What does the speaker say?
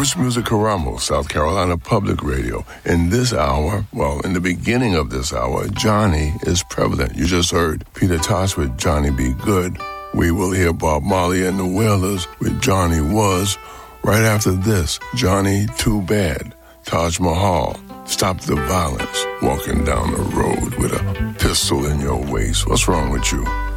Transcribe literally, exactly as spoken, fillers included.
Roots Music Caramo, South Carolina Public Radio. In this hour, well, in the beginning of this hour, Johnny is prevalent. You just heard Peter Tosh with Johnny Be Good. We will hear Bob Marley and the Wailers with Johnny Was. Right after this, Johnny Too Bad, Taj Mahal, Stop the Violence, walking down the road with a pistol in your waist. What's wrong with you?